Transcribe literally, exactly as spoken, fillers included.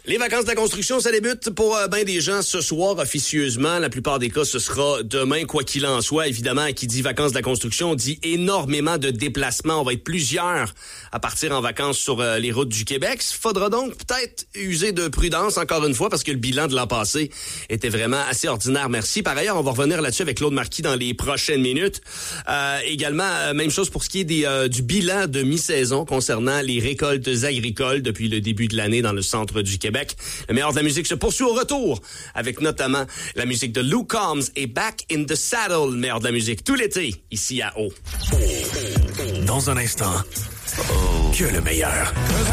Les vacances de la construction, ça débute pour euh, bien des gens ce soir officieusement. La plupart des cas, ce sera demain, quoi qu'il en soit. Évidemment, qui dit vacances de la construction dit énormément de déplacements. On va être plusieurs à partir en vacances sur euh, les routes du Québec. Il faudra donc peut-être user de prudence encore une fois parce que le bilan de l'an passé était vraiment assez ordinaire. Merci. Par ailleurs, on va revenir là-dessus avec Claude Marquis dans les prochaines minutes. Euh, également, euh, même chose pour ce qui est des, euh, du bilan de mi-saison concernant les récoltes agricoles depuis le début de l'année dans le centre du Québec. Le meilleur de la musique se poursuit au retour avec notamment la musique de Luke Combs et Back in the Saddle. Le meilleur de la musique tout l'été ici à O. Dans un instant, que le meilleur.